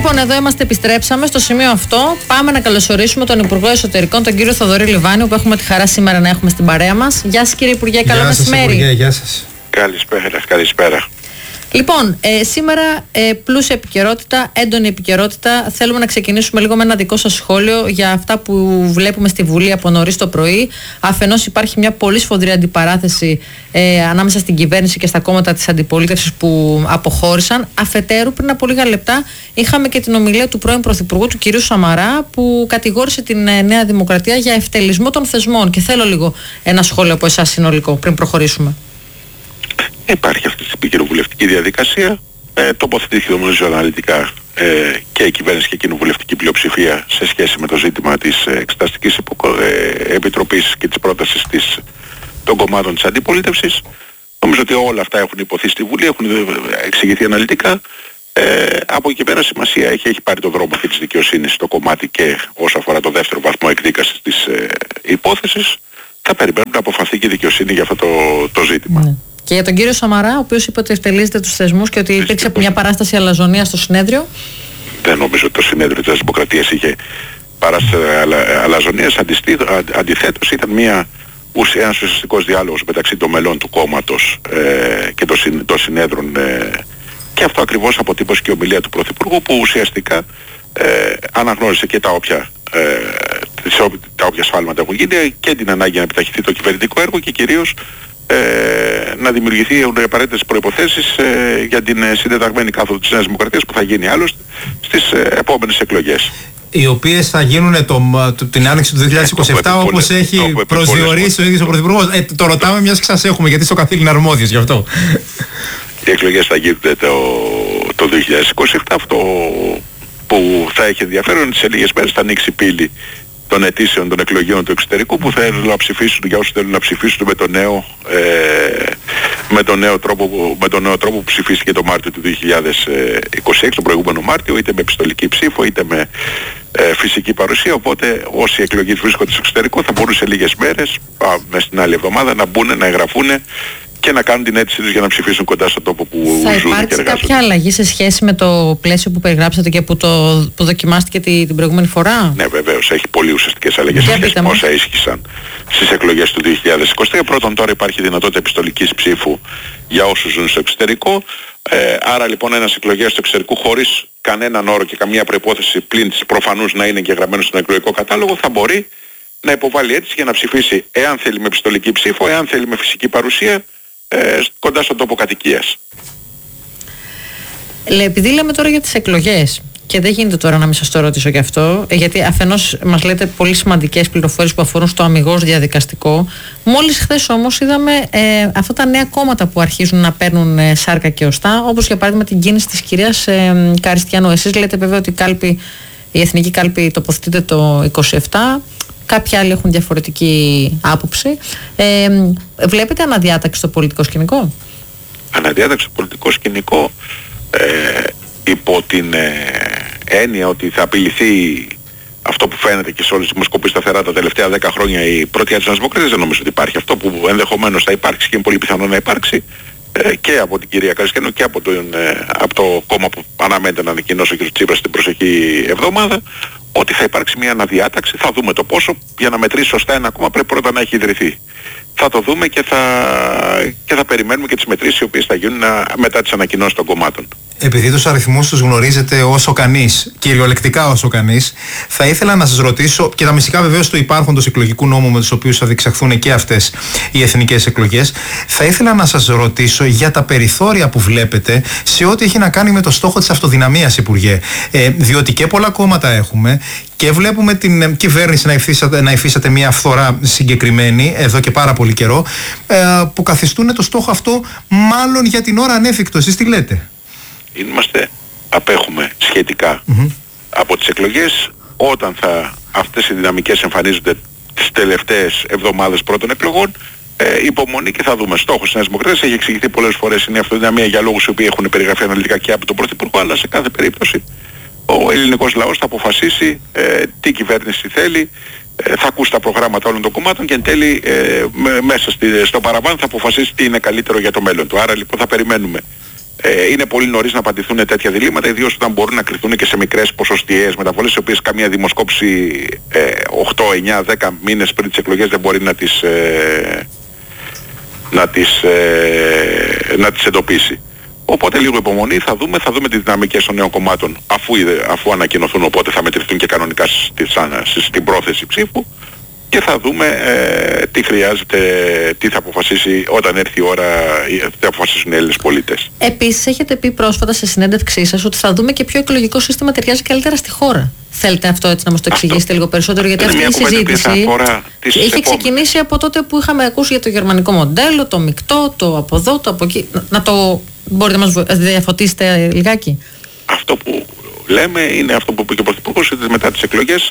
Λοιπόν, εδώ είμαστε, επιστρέψαμε στο σημείο αυτό. Πάμε να καλωσορίσουμε τον Υπουργό Εσωτερικών, τον κύριο Θοδωρή Λιβάνιο, που έχουμε τη χαρά σήμερα να έχουμε στην παρέα μας. Γεια σας, κύριε Υπουργέ, καλό μεσημέρι. Υπουργέ, γεια σας. Καλησπέρα. Λοιπόν, σήμερα πλούσια επικαιρότητα, έντονη επικαιρότητα. Θέλουμε να ξεκινήσουμε λίγο με ένα δικό σας σχόλιο για αυτά που βλέπουμε στη Βουλή από νωρίς το πρωί. Αφενός υπάρχει μια πολύ σφοδρή αντιπαράθεση ανάμεσα στην κυβέρνηση και στα κόμματα της αντιπολίτευσης που αποχώρησαν. Αφετέρου, πριν από λίγα λεπτά, είχαμε και την ομιλία του πρώην Πρωθυπουργού, του κυρίου Σαμαρά, που κατηγόρησε την Νέα Δημοκρατία για ευτελισμό των θεσμών. Και θέλω λίγο ένα σχόλιο από εσάς συνολικό, πριν προχωρήσουμε. Υπάρχει αυτή την κοινοβουλευτική διαδικασία. Τοποθετήθηκε νομίζω αναλυτικά και η κυβέρνηση και η κοινοβουλευτική πλειοψηφία σε σχέση με το ζήτημα της Εξεταστικής Επιτροπής και της πρότασης των κομμάτων της αντιπολίτευσης. Νομίζω ότι όλα αυτά έχουν υποθεί στη Βουλή, έχουν εξηγηθεί αναλυτικά. Από εκεί πέρα σημασία έχει πάρει το δρόμο και της δικαιοσύνης στο κομμάτι και όσο αφορά το δεύτερο βαθμό εκδίκασης της υπόθεσης. Θα περιμένουμε να αποφανθεί και η δικαιοσύνη για αυτό το ζήτημα. Ναι. Και για τον κύριο Σαμαρά, ο οποίος είπε ότι ευτελίζεται τους θεσμούς και ότι υπήρξε μια παράσταση αλαζονίας στο συνέδριο. Δεν νομίζω ότι το συνέδριο της Δημοκρατίας είχε παράσταση αλαζονίας. Αντιθέτως ήταν ένας ουσιαστικός διάλογος μεταξύ των μελών του κόμματος και των συνέδρων, και αυτό ακριβώς αποτύπωσε και η ομιλία του Πρωθυπουργού, που ουσιαστικά αναγνώρισε και τα όποια σφάλματα έχουν γίνει και την ανάγκη να επιταχυνθεί το κυβερνητικό έργο και κυρίως να δημιουργηθεί απαραίτητες προϋποθέσεις για την συντεταγμένη κάθοδο της Νέας Δημοκρατίας που θα γίνει άλλωστε στις επόμενες εκλογές. Οι οποίες θα γίνουν την άνοιξη του 2027 όπως έχει προσδιορίσει ο ίδιος ο Πρωθυπουργός. Το ρωτάμε μιας και σας έχουμε, γιατί στο καθήλυνα αρμόδιος γι' αυτό. Οι εκλογές θα γίνουν το 2027. Αυτό που θα έχει ενδιαφέρον σε λίγες μέρες θα ανοίξει η πύλη των αιτήσεων των εκλογών του εξωτερικού που θέλουν να ψηφίσουν, για όσους θέλουν να ψηφίσουν με τον νέο τρόπο που ψηφίστηκε το Μάρτιο του 2026, τον προηγούμενο Μάρτιο, είτε με επιστολική ψήφο είτε με φυσική παρουσία. Οπότε όσοι εκλογείς βρίσκονται στο εξωτερικό θα μπορούν σε λίγες μέρες, μες στην άλλη εβδομάδα, να μπουν, να εγγραφούν και να κάνουν την αίτησή τους για να ψηφίσουν κοντά στον τόπο που ζουν και εργάζονται. Θα υπάρξει κάποια αλλαγή σε σχέση με το πλαίσιο που περιγράψατε και που δοκιμάστηκε την προηγούμενη φορά? Ναι, βεβαίως. Έχει πολύ ουσιαστικές αλλαγές σε σχέση με όσα ίσχυσαν στις εκλογές του 2023. Πρώτον, τώρα υπάρχει δυνατότητα επιστολικής ψήφου για όσους ζουν στο εξωτερικό. Άρα λοιπόν ένας εκλογέας του εξωτερικού χωρίς κανέναν όρο και καμία προϋπόθεση πλην της προφανούς να είναι εγγεγραμμένος στον εκλογικό κατάλογο θα μπορεί να υποβάλει αίτηση για να ψηφίσει, εάν θέλει με επιστολική ψήφο, εάν θέλει με φυσική παρουσία, κοντά στον τόπο κατοικίας. Επειδή λέμε τώρα για τις εκλογές και δεν γίνεται τώρα να μην σας το ρωτήσω γι' αυτό, γιατί αφενός μας λέτε πολύ σημαντικές πληροφορίες που αφορούν στο αμιγώς διαδικαστικό. Μόλις χθες όμως είδαμε αυτά τα νέα κόμματα που αρχίζουν να παίρνουν σάρκα και οστά, όπως για παράδειγμα την κίνηση της κυρίας Καριστιανού. Εσείς λέτε βέβαια ότι η εθνική κάλπη τοποθετείται το 27. Κάποιοι άλλοι έχουν διαφορετική άποψη. Βλέπετε αναδιάταξη στο πολιτικό σκηνικό? Αναδιάταξη στο πολιτικό σκηνικό υπό την έννοια ότι θα απειληθεί αυτό που φαίνεται και σε όλες τις δημοσκοπήσεις σταθερά τα τελευταία 10 χρόνια, η πρωτιά της Νέας Δημοκρατίας. Δεν νομίζω ότι υπάρχει αυτό που ενδεχομένως θα υπάρξει και είναι πολύ πιθανό να υπάρξει και από την κυρία Καριστιανού και από το κόμμα που αναμένεται να ανακοινώσει ο κ. Τσίπρας την προσεχή εβδομάδα, ότι θα υπάρξει μια αναδιάταξη. Θα δούμε το πόσο. Για να μετρήσει σωστά ένα κόμμα πρέπει πρώτα να έχει ιδρυθεί. Θα το δούμε και θα περιμένουμε και τις μετρήσεις οι οποίες θα γίνουν μετά τις ανακοινώσεις των κομμάτων. Επειδή τους αριθμούς τους γνωρίζετε όσο κανείς, κυριολεκτικά όσο κανείς, θα ήθελα να σας ρωτήσω, και τα μυστικά βεβαίως του υπάρχοντος εκλογικού νόμου με τους οποίους θα διεξαχθούν και αυτές οι εθνικές εκλογές, θα ήθελα να σας ρωτήσω για τα περιθώρια που βλέπετε σε ό,τι έχει να κάνει με το στόχο της αυτοδυναμίας, Υπουργέ. Διότι και πολλά κόμματα έχουμε και βλέπουμε την κυβέρνηση να υφίσταται μια φθορά συγκεκριμένη εδώ και πάρα πολύ καιρό, που καθιστούν το στόχο αυτό μάλλον για την ώρα ανέφικτο. Εσείς τι λέτε? Απέχουμε σχετικά από τις εκλογές. Όταν αυτές οι δυναμικές εμφανίζονται τις τελευταίες εβδομάδες πρώτων εκλογών, υπομονή και θα δούμε. Στόχος της Νέας Δημοκρατίας έχει εξηγηθεί πολλές φορές, είναι η αυτοδυναμία για λόγους οι οποίοι έχουν περιγραφεί αναλυτικά και από τον Πρωθυπουργό, αλλά σε κάθε περίπτωση ο ελληνικός λαός θα αποφασίσει τι κυβέρνηση θέλει, θα ακούσει τα προγράμματα όλων των κομμάτων και εν τέλει μέσα στο παραβάν θα αποφασίσει τι είναι καλύτερο για το μέλλον του. Άρα λοιπόν θα περιμένουμε Είναι πολύ νωρίς να απαντηθούν τέτοια διλήμματα, ιδίως όταν μπορούν να κρυθούν και σε μικρές ποσοστιαίες μεταβολές, οι οποίες καμία δημοσκόπηση 8, 9, 10 μήνες πριν τις εκλογές δεν μπορεί να τις εντοπίσει. Οπότε λίγο υπομονή, θα δούμε τις δυναμικές των νέων κομμάτων αφού ανακοινωθούν, οπότε θα μετρηθούν και κανονικά στην πρόθεση ψήφου και θα δούμε τι χρειάζεται, τι θα αποφασίσει όταν έρθει η ώρα, τι θα αποφασίσουν οι Έλληνες πολίτες. Επίσης έχετε πει πρόσφατα σε συνέντευξή σας ότι θα δούμε και ποιο εκλογικό σύστημα ταιριάζει καλύτερα στη χώρα. Θέλετε αυτό έτσι να μας το εξηγήσετε λίγο περισσότερο, γιατί αυτή η συζήτηση έχει ξεκινήσει από τότε που είχαμε ακούσει για το γερμανικό μοντέλο, το μεικτό, το από εδώ, το από εκεί. Μπορείτε να μας διαφωτίσετε λιγάκι? Αυτό που λέμε είναι αυτό που είπε και ο Πρωθυπουργός, ότι μετά τις εκλογές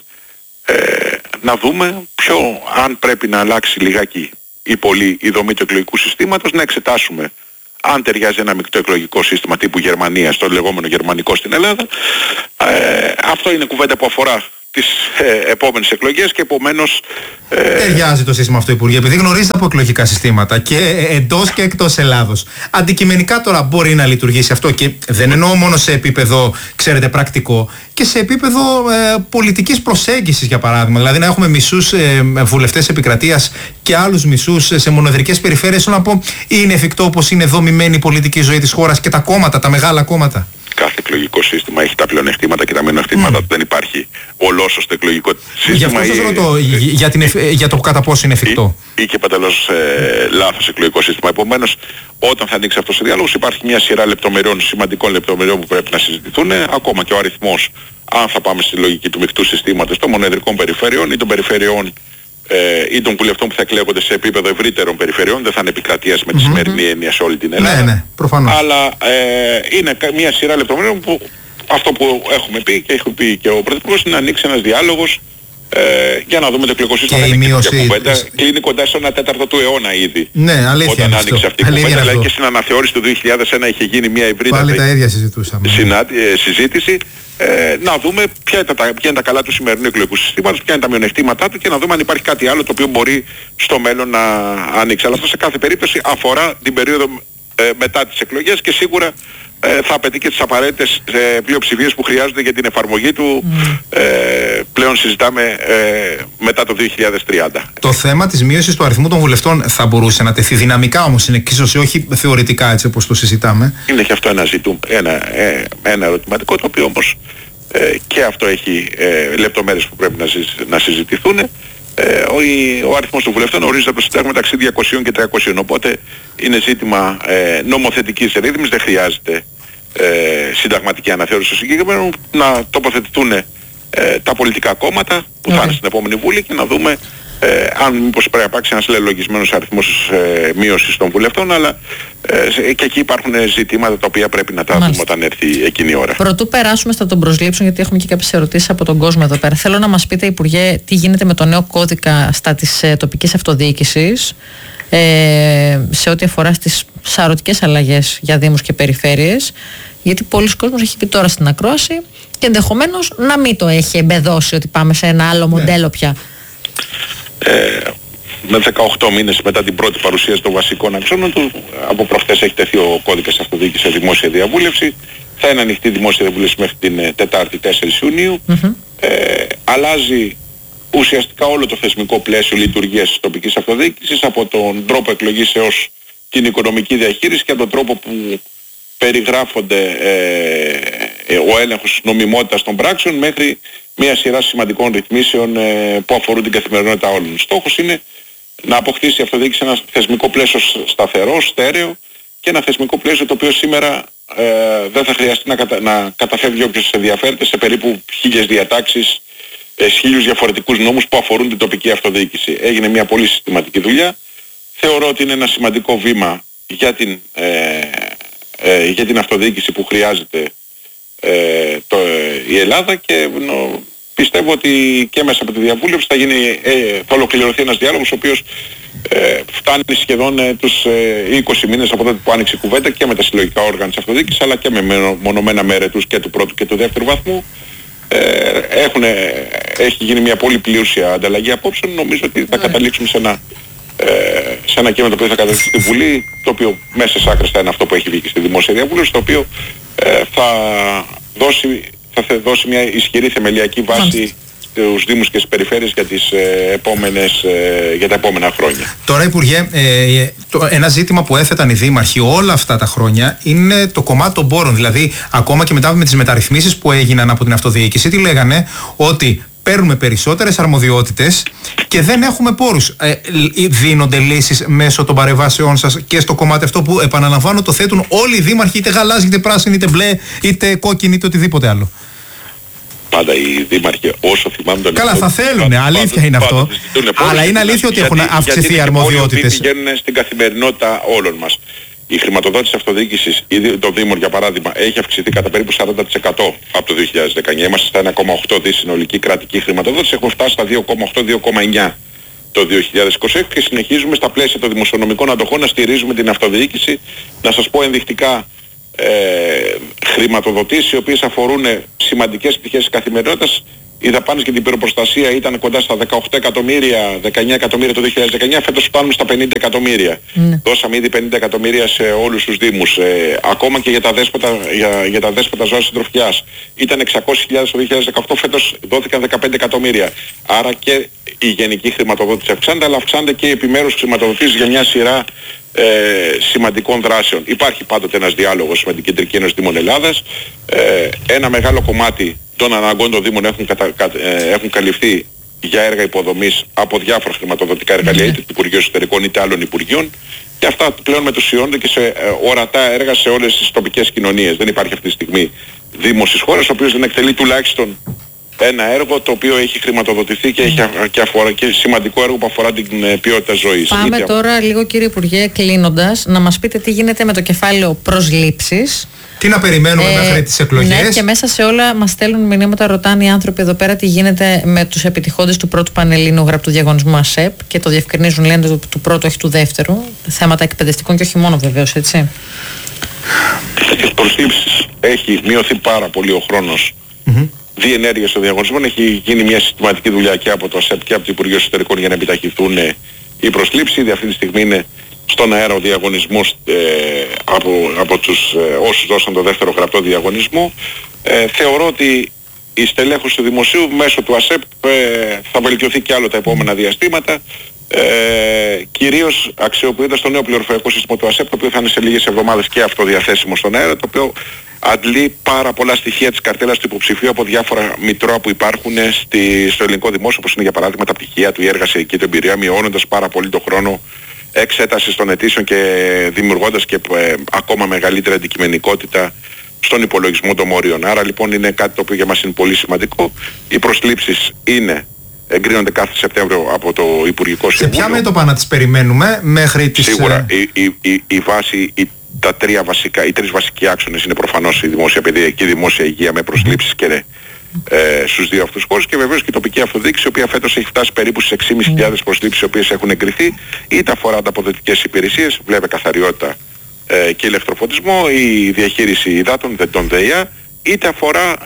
να δούμε αν πρέπει να αλλάξει λιγάκι ή πολύ η δομή του εκλογικού συστήματος, να εξετάσουμε αν ταιριάζει ένα μεικτό εκλογικό σύστημα τύπου Γερμανίας, το λεγόμενο γερμανικό στην Ελλάδα. Αυτό είναι κουβέντα που αφορά τις επόμενες εκλογές και επομένως... Ταιριάζει το σύστημα αυτό, Υπουργέ, επειδή γνωρίζετε από εκλογικά συστήματα και εντός και εκτός Ελλάδος. Αντικειμενικά τώρα μπορεί να λειτουργήσει αυτό, και δεν εννοώ μόνο σε επίπεδο, ξέρετε, πρακτικό, και σε επίπεδο πολιτικής προσέγγισης, για παράδειγμα. Δηλαδή να έχουμε μισούς βουλευτές επικρατείας και άλλους μισούς σε μονοεδρικές περιφέρειες. Θέλω να πω, είναι εφικτό όπως είναι δομημένη η πολιτική ζωή της χώρας και τα κόμματα, τα μεγάλα κόμματα? Κάθε εκλογικό σύστημα έχει τα πλεονεκτήματα και τα μειονεκτήματα. Δεν υπάρχει ολόσωστο εκλογικό σύστημα. Γι' αυτό σας ρωτώ, για το κατά πόσο είναι εφικτό. Ή και παντελώς λάθος εκλογικό σύστημα. Επομένως, όταν θα ανοίξει αυτός ο διάλογος, υπάρχει μια σειρά λεπτομεριών, σημαντικών λεπτομεριών που πρέπει να συζητηθούν. Ακόμα και ο αριθμός, αν θα πάμε στη λογική του μεικτού συστήματος των μονοεδρικών περιφερειών ή των περιφερειών ή των βουλευτών που θα εκλέγονται σε επίπεδο ευρύτερων περιφερειών, δεν θα είναι επικρατείας με τη σημερινή έννοια σε όλη την Ελλάδα. Ναι, προφανώς. Αλλά είναι μια σειρά λεπτομεριών που αυτό που έχουμε πει και έχει πει και ο Πρωθυπουργός είναι να ανοίξει ένας διάλογος για να δούμε το εκλογικό σύστημα. Και η μείωση κλείνει κοντά στο 1/4 του αιώνα ήδη. Ναι, αλήθεια. Όταν άνοιξε αυτή η κουβέντα, δηλαδή και στην αναθεώρηση του 2001 είχε γίνει μια ευρύτερη συζήτηση. Να δούμε ποια είναι τα καλά του σημερινού εκλογικού συστήματος, ποια είναι τα μειονεκτήματά του και να δούμε αν υπάρχει κάτι άλλο το οποίο μπορεί στο μέλλον να ανοίξει. Αλλά αυτό σε κάθε περίπτωση αφορά την περίοδο μετά τις εκλογές και σίγουρα θα απαιτεί και τις απαραίτητες πλειοψηφίες που χρειάζονται για την εφαρμογή του. Πλέον συζητάμε μετά το 2030. Το θέμα της μείωσης του αριθμού των βουλευτών θα μπορούσε να τεθεί δυναμικά, όμως είναι ίσως όχι θεωρητικά, έτσι όπως το συζητάμε? Είναι και αυτό ένα ερωτηματικό, το οποίο όμως και αυτό έχει λεπτομέρειες που πρέπει να συζητηθούν. Ο αριθμός των βουλευτών ορίζεται από το Συντάγμα μεταξύ 200 και 300, οπότε είναι ζήτημα νομοθετικής ρύθμισης, δεν χρειάζεται συνταγματική αναθεώρηση στο συγκεκριμένο, να τοποθετηθούν τα πολιτικά κόμματα που θα είναι στην επόμενη Βουλή και να δούμε αν μήπως πρέπει να υπάρξει ένας λελογισμένος αριθμός μείωσης των βουλευτών, αλλά και εκεί υπάρχουν ζητήματα τα οποία πρέπει να τα δούμε όταν έρθει εκείνη η ώρα. Πρωτού περάσουμε στα των προσλήψεων, γιατί έχουμε και κάποιες ερωτήσεις από τον κόσμο εδώ πέρα, θέλω να μας πείτε, Υπουργέ, τι γίνεται με το νέο κώδικα στα της τοπικής αυτοδιοίκησης σε ό,τι αφορά στις σαρωτικές αλλαγές για δήμους και περιφέρειες, γιατί πολλοί κόσμος έχει πει τώρα στην ακρόαση και ενδεχομένως να μην το έχει εμπεδώσει ότι πάμε σε ένα άλλο μοντέλο πια. Με 18 μήνες μετά την πρώτη παρουσίαση των βασικών αξώνων του, από προχτές έχει τεθεί ο κώδικας αυτοδιοίκησης σε δημόσια διαβούλευση. Θα είναι ανοιχτή δημόσια διαβούλευση μέχρι την Τετάρτη 4 Ιουνίου. Αλλάζει ουσιαστικά όλο το θεσμικό πλαίσιο λειτουργίας της τοπικής αυτοδιοίκησης, από τον τρόπο εκλογής έως την οικονομική διαχείριση και τον τρόπο που περιγράφονται ο έλεγχος νομιμότητας των πράξεων, μέχρι μια σειρά σημαντικών ρυθμίσεων που αφορούν την καθημερινότητα όλων. Στόχος είναι να αποκτήσει η αυτοδιοίκηση ένα θεσμικό πλαίσιο σταθερό, στέρεο και ένα θεσμικό πλαίσιο το οποίο σήμερα δεν θα χρειαστεί να καταφεύγει όποιος ενδιαφέρεται σε περίπου 1000 διατάξεις, 1000 διαφορετικούς νόμους που αφορούν την τοπική αυτοδιοίκηση. Έγινε μια πολύ συστηματική δουλειά. Θεωρώ ότι είναι ένα σημαντικό βήμα για την αυτοδιοίκηση που χρειάζεται η Ελλάδα, και πιστεύω ότι και μέσα από τη διαβούλευση θα ολοκληρωθεί ένας διάλογος ο οποίος φτάνει σχεδόν τους 20 μήνες από τότε που άνοιξε η κουβέντα και με τα συλλογικά όργανα της αυτοδιοίκησης, αλλά και με μονομένα μέρετους και του πρώτου και του δεύτερου βαθμού. Έχει γίνει μια πολύ πλούσια ανταλλαγή απόψεων. Νομίζω ότι θα καταλήξουμε σε ένα σε ένα κείμενο το οποίο θα καταθέσει στη Βουλή, το οποίο μέσα στις άκρες θα είναι αυτό που έχει βγει και στη Δημόσια Διαβούλευση, το οποίο θα δώσει μια ισχυρή θεμελιακή βάση στους Δήμους και στις περιφέρειες για τα επόμενα χρόνια. Τώρα, Υπουργέ, ένα ζήτημα που έθεταν οι δήμαρχοι όλα αυτά τα χρόνια είναι το κομμάτι των πόρων. Δηλαδή, ακόμα και μετά με τις μεταρρυθμίσεις που έγιναν από την αυτοδιοίκηση, τι λέγανε, ότι παίρνουμε περισσότερες αρμοδιότητες και δεν έχουμε πόρους. Δίνονται λύσεις μέσω των παρεμβάσεών σας και στο κομμάτι αυτό που, επαναλαμβάνω, το θέτουν όλοι οι δήμαρχοι, είτε γαλάζι, είτε πράσινοι, είτε μπλε, είτε κόκκινοι, είτε οτιδήποτε άλλο? Πάντα οι δήμαρχοι, όσο θυμάμαι τον Καλά, θα θέλουν, αλήθεια είναι αυτό. Αλλά είναι αλήθεια ότι έχουν αυξηθεί οι αρμοδιότητες. Γιατί πηγαίνουν στην καθημερινότητα όλων μας. Η χρηματοδότηση αυτοδιοίκησης των Δήμων, για παράδειγμα, έχει αυξηθεί κατά περίπου 40% από το 2019. Είμαστε στα 1,8 δις συνολική κρατική χρηματοδότηση. Έχουμε φτάσει στα 2,8-2,9 το 2026 και συνεχίζουμε στα πλαίσια των δημοσιονομικών αντοχών να στηρίζουμε την αυτοδιοίκηση. Να σας πω ενδεικτικά, χρηματοδοτήσεις οι οποίες αφορούν σημαντικές πτυχές της καθημερινότητας. Οι δαπάνες για την πυροπροστασία ήταν κοντά στα 18 εκατομμύρια, 19 εκατομμύρια το 2019, φέτος φτάνουμε στα 50 εκατομμύρια. Δώσαμε ήδη 50 εκατομμύρια σε όλους τους Δήμους. Ακόμα και για τα δέσποτα ζώα συντροφιάς. Ήταν 600.000 το 2018, φέτος δόθηκαν 15 εκατομμύρια. Άρα και η γενική χρηματοδότηση αυξάνεται, αλλά αυξάνεται και οι επιμέρους χρηματοδοτήσεις για μια σειρά σημαντικών δράσεων. Υπάρχει πάντοτε ένας διάλογος με την Κεντρική Ένωση Δήμων Ελλάδας. Ένα μεγάλο κομμάτι των αναγκών των Δήμων έχουν καλυφθεί για έργα υποδομής από διάφορα χρηματοδοτικά εργαλεία, είτε του Υπουργείου Εσωτερικών είτε άλλων Υπουργείων, και αυτά πλέον μετουσιώνονται και σε ορατά έργα σε όλες τις τοπικές κοινωνίες. Δεν υπάρχει αυτή τη στιγμή Δήμος στις χώρες ο οποίος δεν εκτελεί τουλάχιστον ένα έργο το οποίο έχει χρηματοδοτηθεί και αφορά και σημαντικό έργο που αφορά την ποιότητα ζωής. Πάμε τώρα λίγο, κύριε Υπουργέ, κλείνοντας, να μας πείτε τι γίνεται με το κεφάλαιο προσλήψεις. Τι να περιμένουμε μέχρι τις εκλογές. Ναι, και μέσα σε όλα μας στέλνουν μηνύματα, ρωτάνε οι άνθρωποι εδώ πέρα τι γίνεται με τους επιτυχόντες του πρώτου πανελλήνιου γραπτού διαγωνισμού ΑΣΕΠ και το διευκρινίζουν, λένε του πρώτου όχι του δεύτερου. Θέματα εκπαιδευτικών και όχι μόνο, βεβαίως, έτσι. Στις προσλήψεις έχει μειωθεί πάρα πολύ ο χρόνος διενέργειας των διαγωνισμών. Έχει γίνει μια συστηματική δουλειά και από το ΑΣΕΠ και από το Υπουργείο Εσωτερικών για να επιταχυνθούν οι προσλήψεις. Ήδη αυτή τη στιγμή είναι στον αέρα ο διαγωνισμός από τους όσους δώσαν το δεύτερο γραπτό διαγωνισμό. Θεωρώ ότι η στελέχωση του Δημοσίου μέσω του ΑΣΕΠ θα βελτιωθεί και άλλο τα επόμενα διαστήματα, κυρίως αξιοποιώντας το νέο πληροφοριακό σύστημα του ΑΣΕΠ, το οποίο θα είναι σε λίγες εβδομάδες και αυτό διαθέσιμο στον αέρα, το οποίο αντλεί πάρα πολλά στοιχεία της καρτέλας του υποψηφίου από διάφορα μητρώα που υπάρχουν στο ελληνικό δημόσιο, όπως είναι για παράδειγμα τα πτυχία του, η εργασιακή του εμπειρία, μειώνοντας πάρα πολύ τον χρόνο εξέτασης των αιτήσεων και δημιουργώντας και ακόμα μεγαλύτερη αντικειμενικότητα στον υπολογισμό των μόριων. Άρα λοιπόν είναι κάτι το οποίο για μας είναι πολύ σημαντικό. Οι προσλήψεις εγκρίνονται κάθε Σεπτέμβριο από το Υπουργικό Συμβούλιο. Σε ποια μέτωπα να τις περιμένουμε μέχρι τις... Σίγουρα η βάση, οι τρεις βασικοί άξονες είναι προφανώς η δημόσια παιδεία και η δημόσια υγεία με προσλήψεις και στους δύο αυτούς χώρους, και βεβαίως και η τοπική αυτοδιοίκηση, η οποία φέτος έχει φτάσει περίπου στις 6.500 προσλήψεις οι οποίες έχουν εγκριθεί, είτε αφορά ανταποδοτικές υπηρεσίες, βλέπε καθαριότητα και ηλεκτροφωτισμό, η διαχείριση υδάτων, των ΔΕΙΑ, είτε αφορά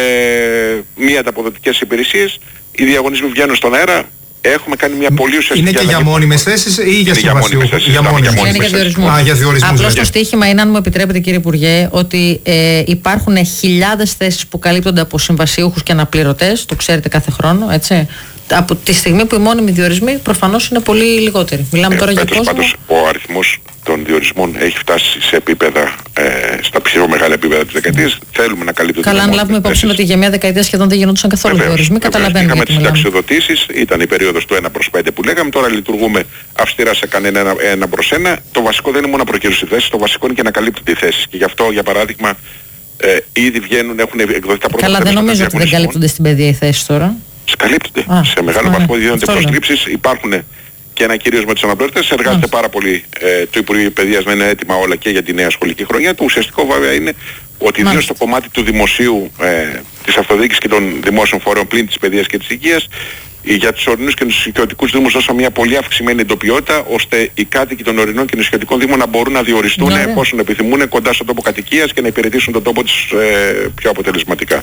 μη ανταποδοτικές υπηρεσίες. Οι διαγωνισμοί βγαίνουν στον αέρα. Έχουμε κάνει μια πολύ ουσιαστική... Είναι και για μόνιμες θέσεις ή για συμβασιούχους? Για μόνιμες θέσεις. Για διορισμούς. Απλώς το στοίχημα είναι, αν μου επιτρέπετε κύριε Υπουργέ, ότι υπάρχουν χιλιάδες θέσεις που καλύπτονται από συμβασιούχους και αναπληρωτές, το ξέρετε κάθε χρόνο, έτσι. Από τη στιγμή που οι μόνιμοι διορισμοί προφανώς είναι πολύ λιγότεροι. Μιλάμε τώρα για κόσμο. Πάντως ο αριθμός των διορισμών έχει φτάσει σε επίπεδα, στα πιο μεγάλα επίπεδα της δεκαετίας. Θέλουμε να καλύπτουμε. Καλά, αν λάβουμε υπόψη ότι για μια δεκαετία σχεδόν δεν γινόντουσαν καθόλου διορισμοί, καταλαβαίνουμε. Είχαμε τις συνταξιοδοτήσεις, ήταν η περίοδος του 1/5 που λέγαμε, τώρα λειτουργούμε αυστηρά σε κανένα 1/1. Το βασικό δεν είναι μόνο να προκυρώσει θέσεις, το βασικό είναι και να καλύπτει τις θέσεις. Και γι' αυτό, για παράδειγμα, ήδη βγαίνουν, έχουν εκδοθεί τα πρώτα. Καλά, δεν νομίζω ότι δεν καλύπτονται στην παιδεία οι θέσεις τώρα. Καλύπτονται. Σε μεγάλο βαθμό δίνονται προσλήψεις. Υπάρχουν και ένα κυρίως με τους αναπληρωτές. Εργάζεται πάρα πολύ το Υπουργείο Παιδείας να είναι έτοιμα όλα και για τη νέα σχολική χρονιά. Το ουσιαστικό βέβαια είναι ότι ιδίως στο κομμάτι του δημοσίου, της αυτοδιοίκησης και των δημόσιων φορέων πλην της παιδείας και της υγείας, για τους ορεινούς και νησιωτικούς δήμους δώσαμε μια πολύ αυξημένη εντοπιότητα, ώστε οι κάτοικοι των ορεινών και νησιωτικών δήμων να μπορούν να διοριστούν εφόσον επιθυμούν κοντά στον τόπο κατοικίας και να υπηρετήσουν τον τόπο τους πιο αποτελεσματικά.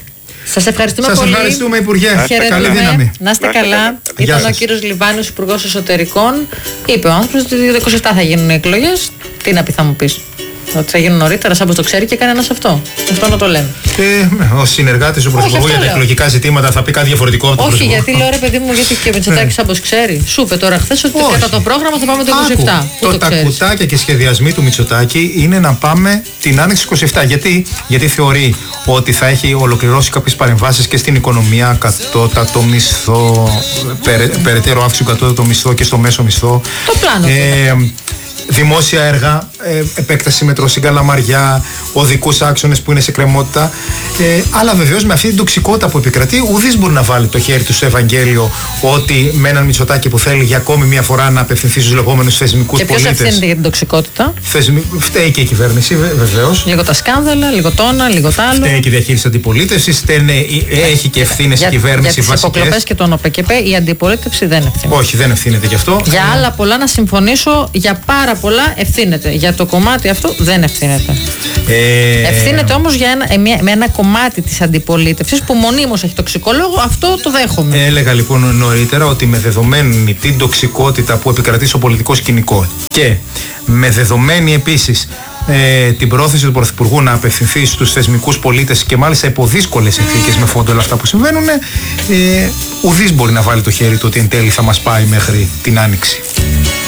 Σας ευχαριστούμε πολύ. Σας ευχαριστούμε, Υπουργέ. Καλή δύναμη. Να είστε καλά. Ήταν ο κύριος Λιβάνιος, Υπουργός Εσωτερικών. Είπε ο άνθρωπος ότι το 27 θα γίνουν οι εκλογές. Τι να πει, θα μου πεις? Ότι θα γίνουν νωρίτερα, σαν πως το ξέρει και κανένας αυτό. Αυτό να το λέμε. Ο συνεργάτης του Πρωθυπουργού για τα εκλογικά ζητήματα θα πει κάτι διαφορετικό από το Πρωθυπουργό. Όχι, γιατί λέω ρε παιδί μου, γιατί και ο Μητσοτάκης σαν πως ξέρει. Σου είπε τώρα χθες ότι κατά το πρόγραμμα θα πάμε το 27. Τα κουτάκια και σχεδιασμοί του Μητσοτάκη είναι να πάμε την άνοιξη 27. Γιατί θεωρεί ότι θα έχει ολοκληρώσει κάποιες παρεμβάσεις και στην οικονομία, κατώτατο μισθό, περαιτέρω αύξηση του κατώτατο μισθό και στο μέσο μισθό. Το πλάνο. Δημόσια έργα, επέκταση μετρό στην Καλαμαριά, οδικούς άξονες που είναι σε κρεμότητα. Αλλά βεβαίως με αυτή την τοξικότητα που επικρατεί, ουδής μπορεί να βάλει το χέρι του στο Ευαγγέλιο ότι με έναν Μητσοτάκη που θέλει για ακόμη μια φορά να απευθυνθεί στους λεγόμενους θεσμικούς πολίτες. Και ποιος ευθύνεται για την τοξικότητα? Φταίει και η κυβέρνηση, βεβαίως. Λίγο τα σκάνδαλα, λίγο το ένα, λίγο το άλλο. Φταίει και η διαχείριση αντιπολίτευσης, έχει και ευθύνες η κυβέρνηση βασικές. Για τις υποκλοπές και τον ΟΠΕΚΕΠΕ η αντιπολίτευση δεν ευθύνεται. Όχι, δεν ευθύνεται γι' αυτό. Για άλλα πολλά να συμφωνήσω, για πάρα πολλά ευθύνεται. Για το κομμάτι αυτό δεν ευθύνεται. Ευθύνεται όμως με ένα κομμάτι της αντιπολίτευσης που μονίμως έχει τοξικό λόγο, αυτό το δέχομαι. Έλεγα λοιπόν νωρίτερα ότι με δεδομένη την τοξικότητα που επικρατεί στο πολιτικό σκηνικό και με δεδομένη επίσης την πρόθεση του Πρωθυπουργού να απευθυνθεί στους θεσμικούς πολίτες και μάλιστα υπό δύσκολες συνθήκες με φόντο όλα αυτά που συμβαίνουν, ουδής μπορεί να βάλει το χέρι του ότι εν τέλει θα μας πάει μέχρι την άνοιξη.